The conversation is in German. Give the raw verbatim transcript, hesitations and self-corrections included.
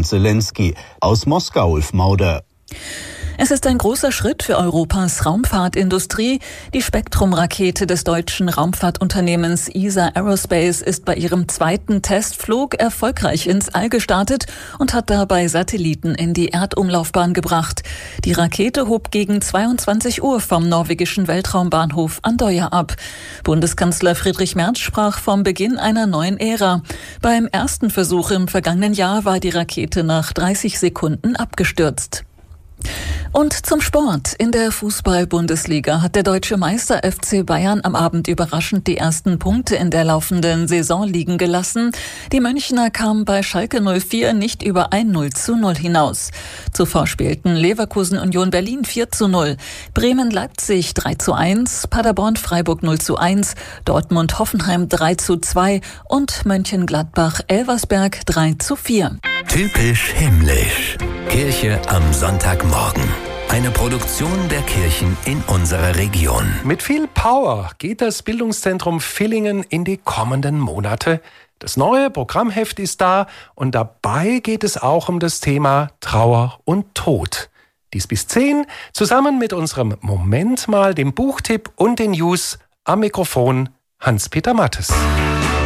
Präsident Zelensky. Aus Moskau, Ulf Mauder. Es ist ein großer Schritt für Europas Raumfahrtindustrie. Die Spektrum-Rakete des deutschen Raumfahrtunternehmens E S A Aerospace ist bei ihrem zweiten Testflug erfolgreich ins All gestartet und hat dabei Satelliten in die Erdumlaufbahn gebracht. Die Rakete hob gegen zweiundzwanzig Uhr vom norwegischen Weltraumbahnhof Andøya ab. Bundeskanzler Friedrich Merz sprach vom Beginn einer neuen Ära. Beim ersten Versuch im vergangenen Jahr war die Rakete nach dreißig Sekunden abgestürzt. Und zum Sport. In der Fußball-Bundesliga hat der deutsche Meister F C Bayern am Abend überraschend die ersten Punkte in der laufenden Saison liegen gelassen. Die Münchner kamen bei Schalke null vier nicht über ein null zu null hinaus. Zuvor spielten Leverkusen Union Berlin vier zu null, Bremen Leipzig drei zu eins, Paderborn Freiburg null zu eins, Dortmund Hoffenheim drei zu zwei und Mönchengladbach Elversberg drei zu vier. Typisch himmlisch. Kirche am Sonntagmorgen. Eine Produktion der Kirchen in unserer Region. Mit viel Power geht das Bildungszentrum Villingen in die kommenden Monate. Das neue Programmheft ist da und dabei geht es auch um das Thema Trauer und Tod. Dies bis zehn, zusammen mit unserem Moment mal, dem Buchtipp und den News. Am Mikrofon Hans-Peter Mattes.